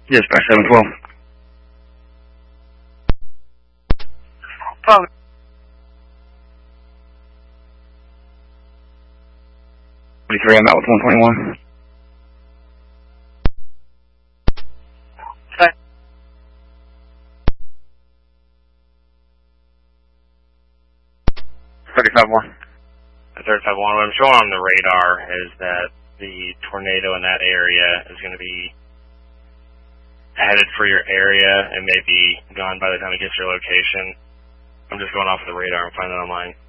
Dispatch 712. 43, I'm out with 121. Okay. 35-1. 35-1. What I'm showing on the radar is that the tornado in that area is going to be headed for your area and may be gone by the time it gets to your location. I'm just going off of the radar and finding it online.